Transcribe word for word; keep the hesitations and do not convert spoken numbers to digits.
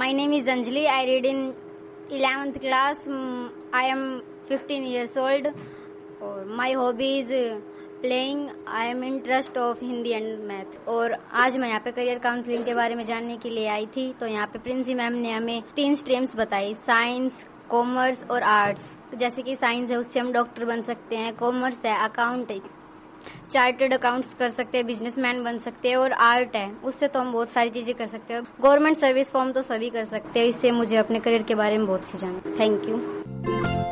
My name is Anjali. I read in eleventh class. I am fifteen years old. और my hobby is playing. I am interest of Hindi and math. और आज मैं यहाँ पे career counselling के बारे में जानने के लिए आई थी। तो यहाँ पे प्रिंसी मैम ने हमें तीन स्ट्रीम्स बताई, साइंस, कॉमर्स और आर्ट्स। जैसे कि साइंस है उससे हम डॉक्टर बन सकते हैं, कॉमर्स है अकाउंट है, चार्टर्ड अकाउंट्स कर सकते हैं, बिजनेसमैन बन सकते हैं, और आर्ट है उससे तो हम बहुत सारी चीजें कर सकते हैं। गवर्नमेंट सर्विस फॉर्म तो सभी कर सकते हैं। इससे मुझे अपने करियर के बारे में बहुत सी जाना। Thank you.